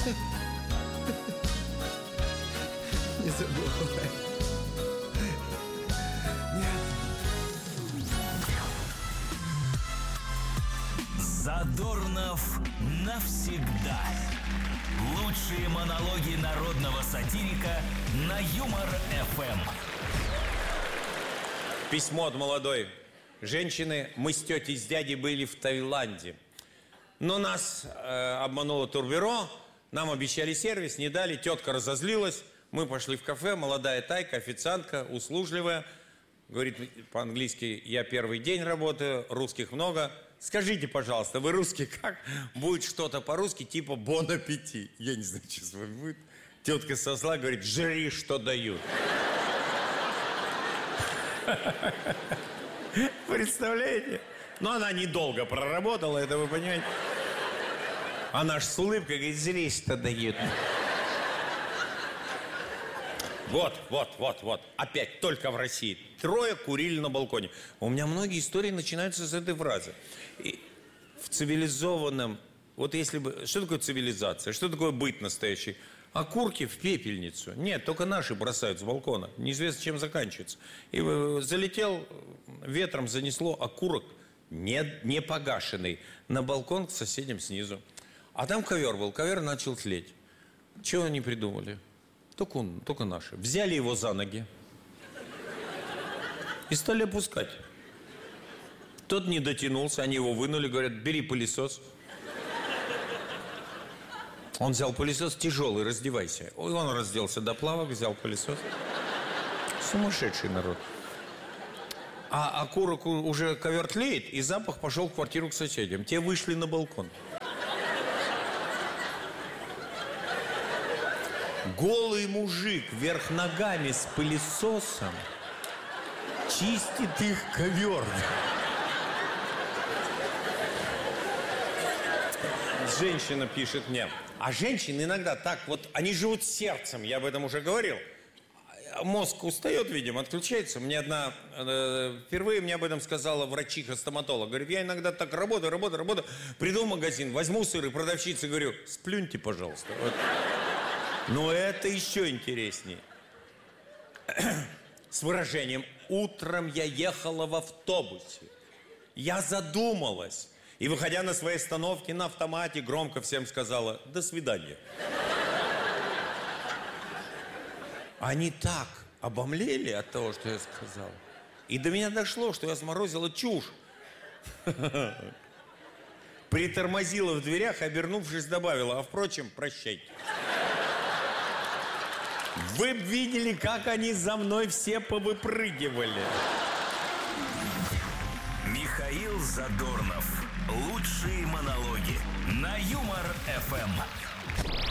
Не забывай. Задорнов навсегда. Лучшие монологи народного сатирика на Юмор-ФМ. Письмо от молодой женщины. Мы с тетей, с дядей были в Таиланде. Но нас обмануло турбюро. Нам обещали сервис, не дали. Тетка разозлилась. Мы пошли в кафе. Молодая тайка, официантка, услужливая. Говорит по-английски: я первый день работаю, русских много. Скажите, пожалуйста, вы русские как? Будет что-то по-русски, типа «бон аппетит». Я не знаю, что с вами будет. Тетка со зла говорит: жри, что дают. Представляете? Но она недолго проработала, это вы понимаете. Она ж с улыбкой говорит: жри, что дают. Вот. Опять только в России. 3 курили на балконе. У меня многие истории начинаются с этой фразы. И в цивилизованном... Вот если бы... Что такое цивилизация? Что такое быть настоящий? Окурки в пепельницу. Нет, только наши бросают с балкона. Неизвестно, чем заканчивается. И залетел, ветром занесло окурок, не погашенный, на балкон к соседям снизу. А там ковер был. Ковер начал тлеть. Чего они придумали? Только наши. Взяли его за ноги и стали опускать. Тот не дотянулся, они его вынули, говорят: бери пылесос. Он взял пылесос тяжелый, раздевайся. Он разделся до плавок, взял пылесос. Сумасшедший народ. А окурок уже ковер тлеет, и запах пошел в квартиру к соседям. Те вышли на балкон. Голый мужик вверх ногами с пылесосом чистит их ковер. Женщина пишет мне. А женщины иногда так вот, они живут сердцем, я об этом уже говорил. Мозг устает, видимо, отключается. Мне одна, впервые мне об этом сказала врачиха-стоматолог. Говорит: я иногда так работаю, приду в магазин, возьму сыр, и продавщице говорю: сплюньте, пожалуйста. Вот. Но это еще интереснее. С выражением: утром я ехала в автобусе. Я задумалась. И, выходя на своей остановке, на автомате громко всем сказала: до свидания. Они так обомлели от того, что я сказал. И до меня дошло, что я сморозила чушь. Притормозила в дверях, обернувшись, добавила: а впрочем, прощайте. Вы б видели, как они за мной все повыпрыгивали. Михаил Задорнов. Лучшие монологи на Юмор-ФМ.